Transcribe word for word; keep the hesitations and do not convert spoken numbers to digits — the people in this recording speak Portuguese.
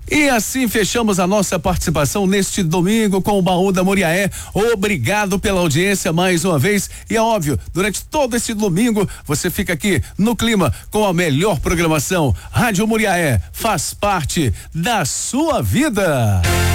E assim fechamos a nossa participação neste domingo com o Baú da Muriaé. Obrigado pela audiência mais uma vez. E é óbvio, durante todo esse domingo você fica aqui no clima com a melhor programação. Rádio Muriaé faz parte da sua vida.